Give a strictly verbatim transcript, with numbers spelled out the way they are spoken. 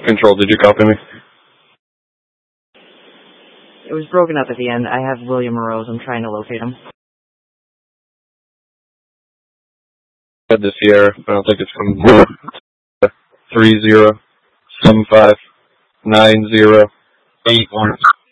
Control, did you copy me? It was broken up at the end. I have William Rose. I'm trying to locate him. I had the Sierra. I don't think it's coming through. Three zero seven five nine zero eight one.